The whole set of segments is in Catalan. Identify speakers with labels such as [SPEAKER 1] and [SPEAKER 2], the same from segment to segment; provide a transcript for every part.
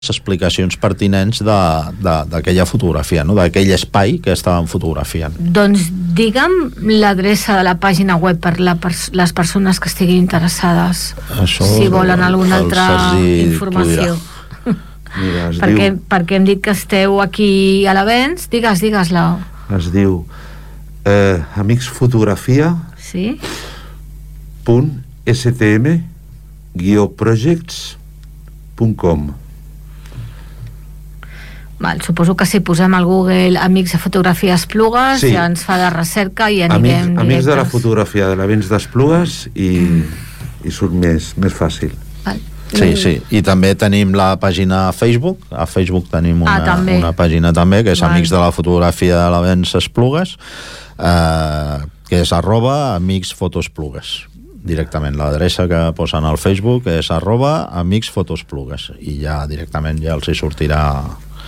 [SPEAKER 1] explicacions pertinents d'aquella fotografia, no? D'aquell espai que estàvem fotografiant.
[SPEAKER 2] Doncs digue'm l'adreça de la pàgina web per les persones que estiguin interessades.
[SPEAKER 1] Això
[SPEAKER 2] si volen alguna altra informació.
[SPEAKER 3] Mira,
[SPEAKER 2] perquè hem dit que esteu aquí a l'Avenç. Digues-la.
[SPEAKER 3] Es diu amicsfotografia
[SPEAKER 2] sí?
[SPEAKER 3] .stm-projects.com.
[SPEAKER 2] Suposo que si posem al Google Amics de Fotografia Esplugues, ja ens fa de recerca i anirem directes.
[SPEAKER 3] Amics de la fotografia de l'Avenç d'Esplugues i surt més fàcil.
[SPEAKER 1] Sí. I també tenim la pàgina a Facebook. A Facebook tenim una pàgina també, que és Amics de la Fotografia de l'Avenç Esplugues, que és @amicsfotoesplugues. Directament, l'adreça que posen al Facebook és @amicsfotoesplugues i ja directament ja els hi sortirà.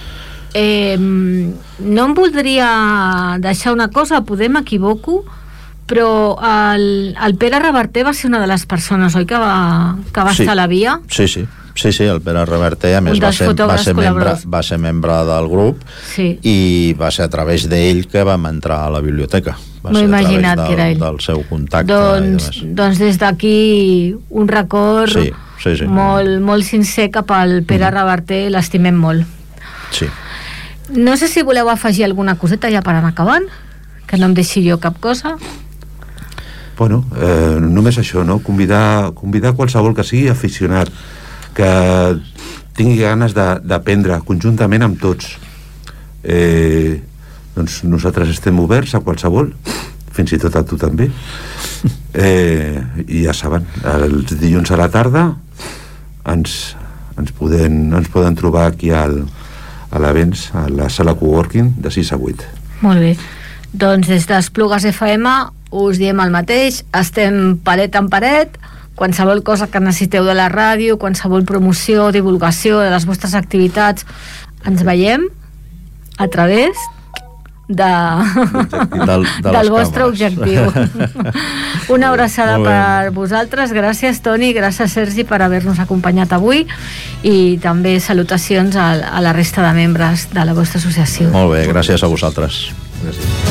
[SPEAKER 2] No em voldria deixar una cosa, poder m'equivoco, però el Pere Reverter va ser una de les persones, oi, que va estar a la via?
[SPEAKER 1] Sí, el Pere Reverter, a més va ser membre del grup i va ser a través d'ell que vam entrar a la biblioteca.
[SPEAKER 2] M'he imaginat que era ell.
[SPEAKER 1] Del seu contacte.
[SPEAKER 2] Doncs des d'aquí un record molt sincer cap al Pere Reverter, l'estimem molt.
[SPEAKER 1] Sí.
[SPEAKER 2] No sé si voleu afegir alguna coseta ja per anar acabant, que no em deixi jo cap cosa.
[SPEAKER 3] Bueno, només això, no? Convidar qualsevol que sigui aficionat, que tingui ganes d'aprendre conjuntament amb tots. Doncs nosaltres estem oberts a qualsevol, fins i tot a tu també. I ja saben, els dilluns a la tarda ens poden trobar aquí a l'Avenç, a la sala coworking de 6 a 8.
[SPEAKER 2] Molt bé, doncs des d'Esplugues FM us diem el mateix, estem paret en paret, qualsevol cosa que necessiteu de la ràdio, qualsevol promoció, divulgació de les vostres activitats, ens veiem a través del vostre objectiu. Una abraçada per vosaltres. Gràcies, Toni, gràcies, Sergi, per haver-nos acompanyat avui, i també salutacions a la resta de membres de la vostra associació.
[SPEAKER 1] Molt bé, gràcies a vosaltres.
[SPEAKER 3] Gràcies.